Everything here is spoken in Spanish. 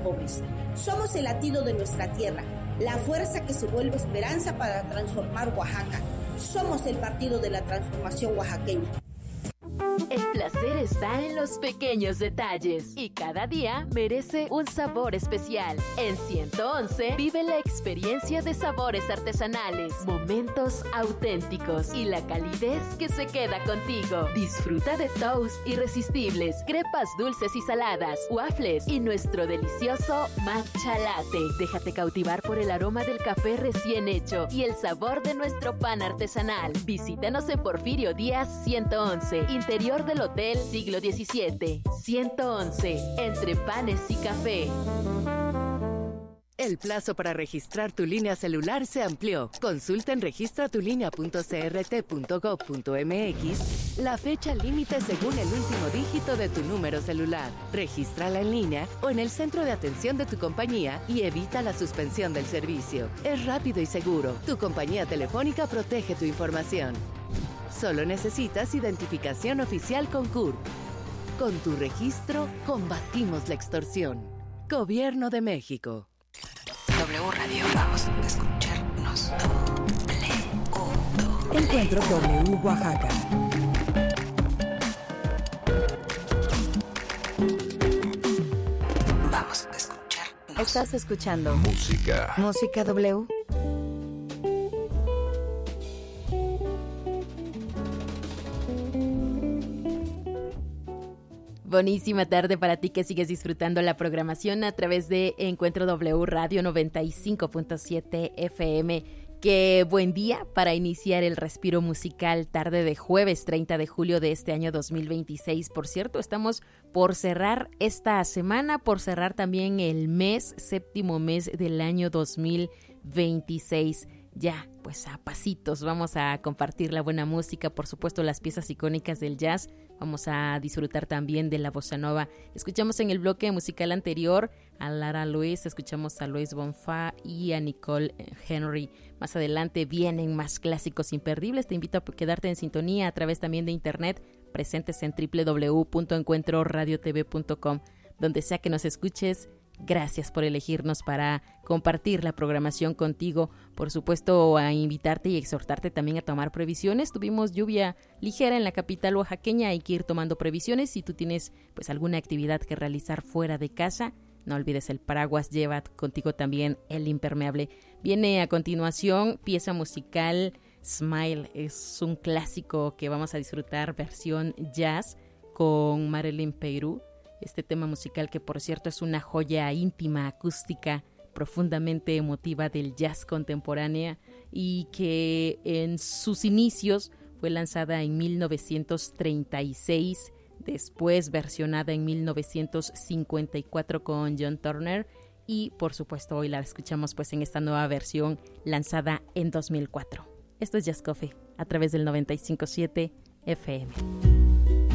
pobres. Somos el latido de nuestra tierra, la fuerza que se vuelve esperanza para transformar Oaxaca. Somos el partido de la transformación oaxaqueña. El placer está en los pequeños detalles y cada día merece un sabor especial. En 111 vive la experiencia de sabores artesanales, momentos auténticos y la calidez que se queda contigo. Disfruta de toast irresistibles, crepas dulces y saladas, waffles y nuestro delicioso matcha latte. Déjate cautivar por el aroma del café recién hecho y el sabor de nuestro pan artesanal. Visítanos en Porfirio Díaz 111, interior del Hotel Siglo XVII. 111, entre panes y café. El plazo para registrar tu línea celular se amplió. Consulta en registratulínea.crt.gov.mx la fecha límite según el último dígito de tu número celular. Regístrala en línea o en el centro de atención de tu compañía y evita la suspensión del servicio. Es rápido y seguro. Tu compañía telefónica protege tu información. Solo necesitas identificación oficial con CURP. Con tu registro, combatimos la extorsión. Gobierno de México. W Radio, vamos a escucharnos. Encuentro W Oaxaca. Vamos a escucharnos. Estás escuchando Música W. Buenísima tarde para ti que sigues disfrutando la programación a través de Encuentro W Radio 95.7 FM. Qué buen día para iniciar el respiro musical tarde de jueves 30 de julio de este año 2026. Por cierto, estamos por cerrar esta semana, por cerrar también el mes, séptimo mes del año 2026. Ya, pues a pasitos vamos a compartir la buena música, por supuesto las piezas icónicas del jazz, vamos a disfrutar también de la bossa nova. Escuchamos en el bloque musical anterior a Lara Luis, escuchamos a Luis Bonfa y a Nicole Henry. Más adelante vienen más clásicos imperdibles, te invito a quedarte en sintonía a través también de internet, presentes en www.encuentroradiotv.com, donde sea que nos escuches. Gracias por elegirnos para compartir la programación contigo. Por supuesto, a invitarte y exhortarte también a tomar previsiones. Tuvimos lluvia ligera en la capital oaxaqueña, hay que ir tomando previsiones. Si tú tienes pues alguna actividad que realizar fuera de casa, no olvides el paraguas, lleva contigo también el impermeable. Viene a continuación pieza musical Smile, es un clásico que vamos a disfrutar, versión jazz con Marilyn Peirú. Este tema musical que por cierto es una joya íntima, acústica, profundamente emotiva del jazz contemporánea y que en sus inicios fue lanzada en 1936, después versionada en 1954 con John Turner y por supuesto hoy la escuchamos pues en esta nueva versión lanzada en 2004. Esto es Jazz Coffee a través del 95.7 FM.